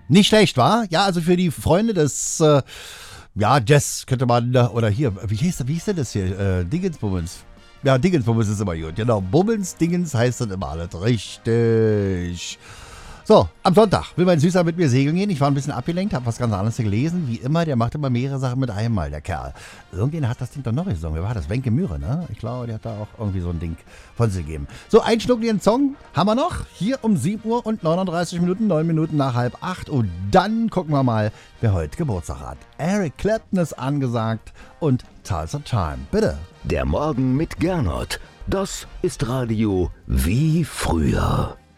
Nicht schlecht, war? Ja, also für die Freunde des, Jazz könnte man, oder hier, wie hieß denn das hier? Dingensbummens. Ja, Dingensbummens ist immer gut. Genau, Bummens, Dingens heißt das immer alles. Richtig. So, am Sonntag will mein Süßer mit mir segeln gehen. Ich war ein bisschen abgelenkt, habe was ganz anderes gelesen. Wie immer, der macht immer mehrere Sachen mit einmal, der Kerl. Irgendjemand hat das Ding doch noch gesungen. Wer war das? Wenke Mühre, ne? Ich glaube, der hat da auch irgendwie so ein Ding von sich gegeben. So, einen schnuckligen Song haben wir noch. Hier um 7 Uhr und 39 Minuten, 9 Minuten nach 7:30. Und dann gucken wir mal, wer heute Geburtstag hat. Eric Clapton ist angesagt und Tulsa Time. Bitte. Der Morgen mit Gernot. Das ist Radio wie früher.